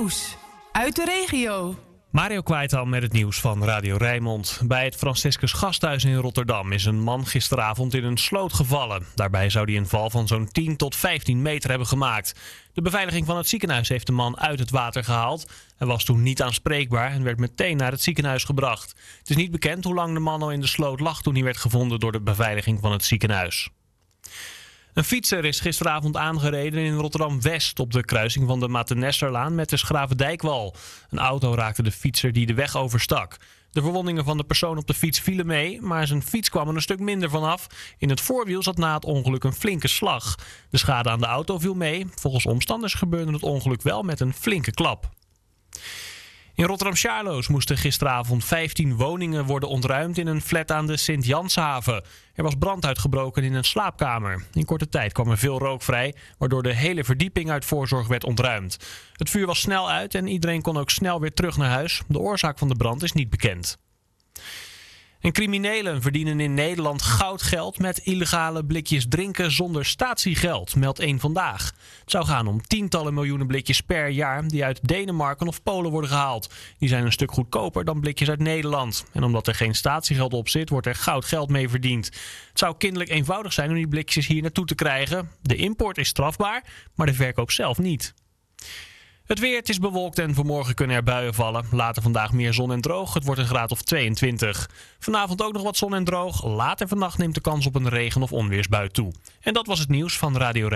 nieuws uit de regio. Mario Kwijtam met het nieuws van Radio Rijnmond. Bij het Franciscus Gasthuis in Rotterdam is een man gisteravond in een sloot gevallen. Daarbij zou hij een val van zo'n 10 tot 15 meter hebben gemaakt. De beveiliging van het ziekenhuis heeft de man uit het water gehaald. Hij was toen niet aanspreekbaar en werd meteen naar het ziekenhuis gebracht. Het is niet bekend hoe lang de man al in de sloot lag toen hij werd gevonden door de beveiliging van het ziekenhuis. Een fietser is gisteravond aangereden in Rotterdam-West op de kruising van de Matennesserlaan met de Schravendijkwal. Een auto raakte de fietser die de weg overstak. De verwondingen van de persoon op de fiets vielen mee, maar zijn fiets kwam er een stuk minder vanaf. In het voorwiel zat na het ongeluk een flinke slag. De schade aan de auto viel mee. Volgens omstanders gebeurde het ongeluk wel met een flinke klap. In Rotterdam-Charloes moesten gisteravond 15 woningen worden ontruimd in een flat aan de Sint-Janshaven. Er was brand uitgebroken in een slaapkamer. In korte tijd kwam er veel rook vrij, waardoor de hele verdieping uit voorzorg werd ontruimd. Het vuur was snel uit en iedereen kon ook snel weer terug naar huis. De oorzaak van de brand is niet bekend. En criminelen verdienen in Nederland goudgeld met illegale blikjes drinken zonder statiegeld, meldt Eén Vandaag. Het zou gaan om tientallen miljoenen blikjes per jaar die uit Denemarken of Polen worden gehaald. Die zijn een stuk goedkoper dan blikjes uit Nederland. En omdat er geen statiegeld op zit, wordt er goudgeld mee verdiend. Het zou kinderlijk eenvoudig zijn om die blikjes hier naartoe te krijgen. De import is strafbaar, maar de verkoop zelf niet. Het weer, het is bewolkt en vanmorgen kunnen er buien vallen. Later vandaag meer zon en droog. Het wordt een graad of 22. Vanavond ook nog wat zon en droog. Later vannacht neemt de kans op een regen- of onweersbui toe. En dat was het nieuws van Radio Rijnmond.